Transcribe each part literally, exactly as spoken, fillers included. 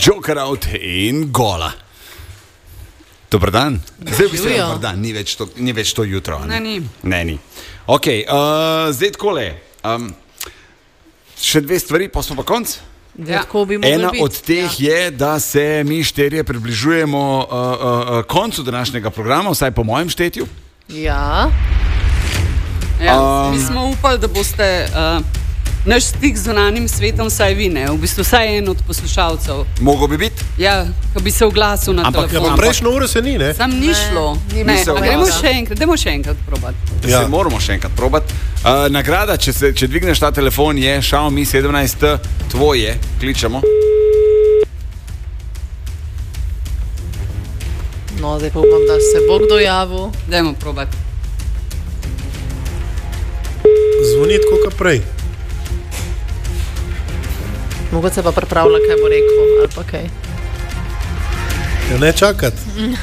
Joker out in gola. Dobar dan. Zdaj bi se rekel, dobar dan, ni več to, ni več to jutro. Ne, ni. Ne, ni. Ok, uh, zdaj takole. Um, še dve stvari, pa smo pa konc. Ja. Ena od teh ja. je, da se mi štirje približujemo uh, uh, koncu današnjega programa, vsaj po mojem štetju. Ja. ja um, mi smo upali, da boste uh, naš stik z zunanjim svetom vsaj vi, ne? V bistvu vsaj en od poslušalcev. Mogo bi biti? Ja, ko bi se oglasil na ampak, telefon. Ampak prejšnjo uro se ni, ne? Sam ni šlo. Ne, ne. Gremo še enkrat, dajmo še enkrat probati. Ja. Se moramo še enkrat probati. Uh, nagrada, če, se, če dvigneš ta telefon, je Xiaomi sedemnajst T, tvoje, kličemo. No, zdaj pa upam, da se bo kdo javil. Dajmo probati. Zvoni tako kot prej. Mogoče pa pripravlja, kaj bo rekel, ali pa kaj. Ja, ne čakati.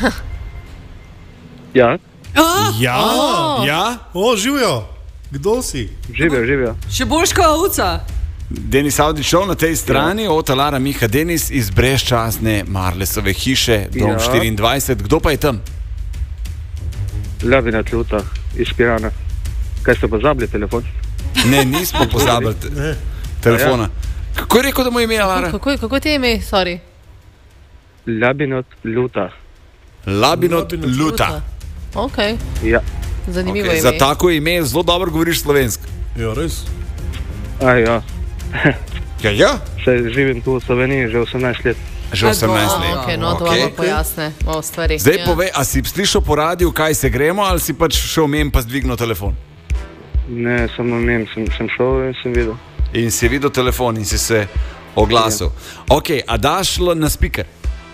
Ja. Oh! Ja, oh. ja. O, živijo. Kdo si? Živijo, živijo. Še boljš kot ovca. Denis Avdićov na tej strani, ja. Od Alara Miha Denis iz brezčasne Marlesove hiše, dom ja. štiriindvajset. Kdo pa je tam? Labinat Luta iz Pirana. Kaj ste pozabili telefon? Ne, nismo pozabili te telefona. Ja. Kako je rekel, da mu je ime Alara? Kako, kako ti je ime, sorry? Labinat Luta. Labinot Luta. Ok. Ja. Zanimivo okay, ime. Za tako ime zelo dobro govoriš slovensko. Ja, res. A ja. Ja, ja. Se živim tu v Sloveniji že osemnajst let. Že osemnajst let. Ok, no, to okay. vam pojasne o stvari. Zdaj ja. povej, a si slišal po radiju, kaj se gremo, ali si pač šel mem pa zdvignil telefon? Ne, samo mem, sem, sem šel in sem videl. In si videl telefon in si se oglasil. Ja. Ok, a daš na speaker?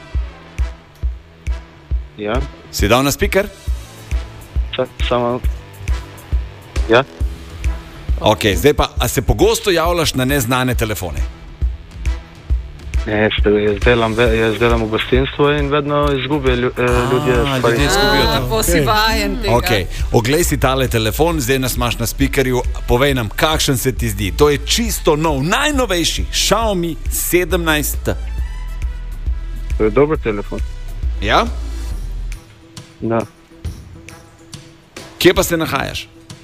Ja. Si dal na speaker? Čak, samo... Ja. Ok, zdaj pa, a se pogosto javljaš na neznane telefone? Ne, jaz delam, jaz delam v gostinstvu in vedno izgubijo ljudje stvari. Tako si vajen tega. Ok, oglej si tale telefon, zdaj nas imaš na speakerju, povej nam, kakšen se ti zdi. To je čisto nov, najnovejši Xiaomi sedemnajst T. To je dober telefon. Ja? Da. Kje pa se nahajaš?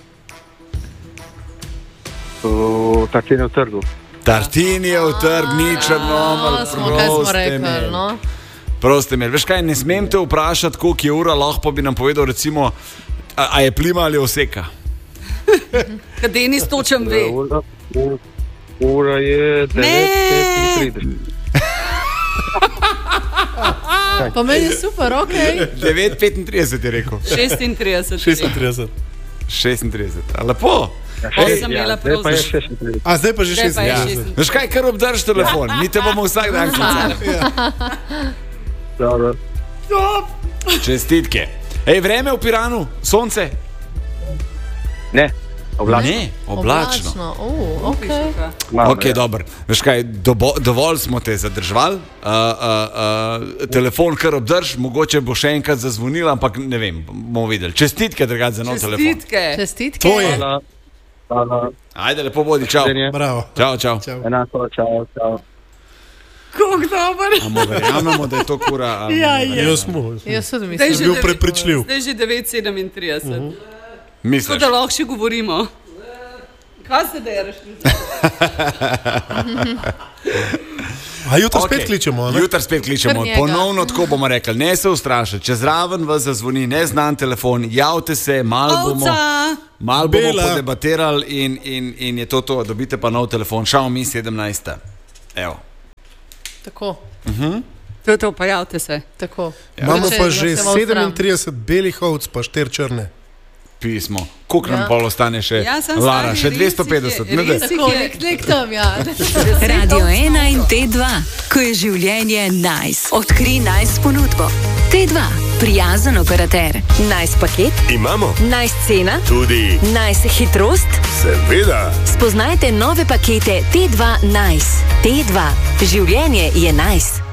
V Tartinijev trgu. Tartinijev trg, ni Črnomelj, proste imel. No? Proste imel. Veš kaj, ne smem te vprašati, koliko je ura, lahko pa bi nam povedal, recimo, a, a je plima ali oseka? Kad Denis točem ve. Ura, ura, ura je devet petintrideset. Pa meni je super, ok. devet petintrideset je rekel. šestintrideset. šestintrideset. šestintrideset. A lepo. Ej, sem imela prav za šestintrideset. A zdaj pa že šestintrideset. Veš kaj, kar obdrž telefon, mi te bomo vsak dan klicali. Dobro. Čestitke. Ej, vreme v Piranu, sonce? Ne, oblačno. Ne, oblačno. Uh, ok. Ok, dobro. Veš kaj, dobo, dovolj smo te zadržvali, uh, uh, uh, telefon kar obdrž, mogoče bo še enkrat zazvonil, ampak ne vem, bomo videli. Čestitke, dragati, za nov telefon. Čestitke. Čestitke. To je. Hvala. Hvala. Ajde, lepo bodi, čau. Bravo. Čau, čau. Enako, čau, čau. Kako dober. Amo verjamemo, da je to kura. Ali... Ja, ja. Jaz smo. Jaz tudi Zdaj mislim. že bil devet- prepričljiv. Zdaj že devet sedemintrideset. Mhm. Tako Misliš? da lahko še govorimo. Kaj se dereš? A jutro Ok, spet kličemo, ne? Jutri spet kličemo. Kar njega. Ponovno tako bomo rekli, ne se ustrašiti. Če zraven vas zazvoni neznan telefon, javite se, malo bomo, Ovca! mal bomo Bela. podebatirali in, in, in je to to. Dobite pa nov telefon, Xiaomi sedemnajst. Evo. Tako, To je to, pa javite se. tako. Imamo Če pa se že malo sram. sedemintrideset belih ovc, pa štiri črne. Pismo. Koliko nam Ja. pol ostane še? Ja, sem Lara, stari, še res dvesto jih petdeset. je, Ne, res da. jih Tako, je. nek, nek tam, ja. Radio ena in T dva, ko je življenje nice. Odkri nice ponudbo. T dva, prijazen operater. Nice paket, Imamo nice cena, tudi, nice hitrost. seveda, Spoznajte nove pakete T dva Nice. T dva, življenje je nice.